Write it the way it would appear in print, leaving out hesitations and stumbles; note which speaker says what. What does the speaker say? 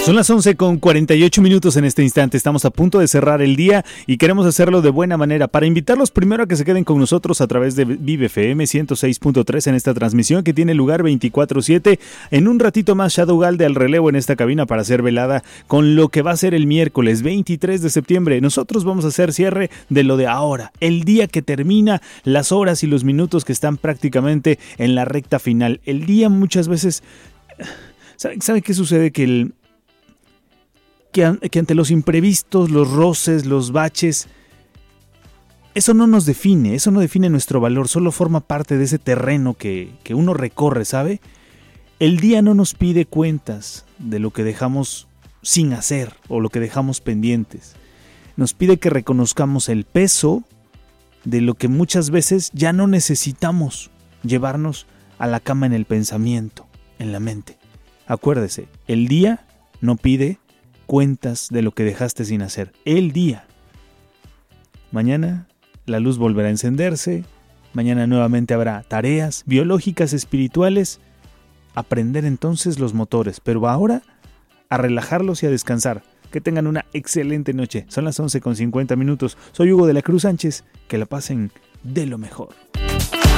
Speaker 1: Son las 11:48 en este instante. Estamos a punto de cerrar el día y queremos hacerlo de buena manera. Para invitarlos primero a que se queden con nosotros a través de Vive FM 106.3 en esta transmisión que tiene lugar 24/7. En un ratito más, Shadow Galde al relevo en esta cabina para hacer velada con lo que va a ser el miércoles 23 de septiembre. Nosotros vamos a hacer cierre de lo de ahora, el día que termina, las horas y los minutos que están prácticamente en la recta final. El día muchas veces... ¿Sabe qué sucede? Que ante los imprevistos, los roces, los baches, eso no nos define, eso no define nuestro valor, solo forma parte de ese terreno que uno recorre, ¿sabe? El día no nos pide cuentas de lo que dejamos sin hacer o lo que dejamos pendientes. Nos pide que reconozcamos el peso de lo que muchas veces ya no necesitamos llevarnos a la cama en el pensamiento, en la mente. Acuérdese, el día no pide cuentas de lo que dejaste sin hacer. El día. Mañana la luz volverá a encenderse. Mañana nuevamente habrá tareas biológicas, espirituales. Aprender entonces los motores. Pero ahora a relajarlos y a descansar. Que tengan una excelente noche. Son las 11:50. Soy Hugo de la Cruz Sánchez. Que la pasen de lo mejor.